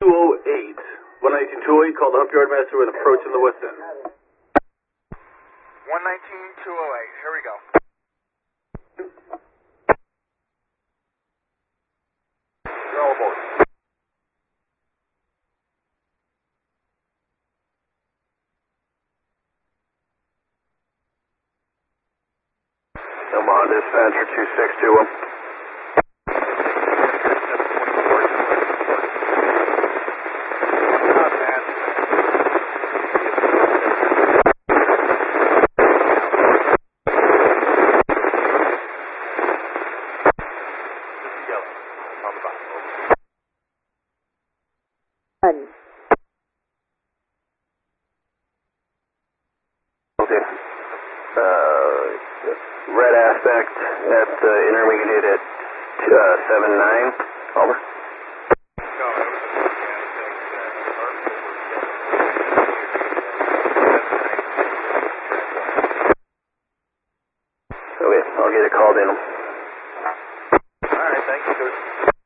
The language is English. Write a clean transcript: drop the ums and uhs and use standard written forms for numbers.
208. 119-208, call the Hump Yard Master with approach in the west end. 119-208, here we go. Go aboard. Omaha Dispatcher 2621. Okay. Red aspect at intermediate at 7-9. Over. Okay, I'll get it called in. Alright, thank you, sir.